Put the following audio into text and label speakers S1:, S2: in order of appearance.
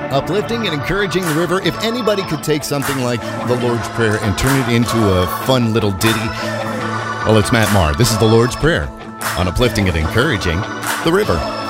S1: Uplifting and encouraging the river. If anybody could take something like the Lord's Prayer and turn it into a fun little ditty, well, it's Matt Maher. This is the Lord's Prayer on Uplifting and Encouraging the River.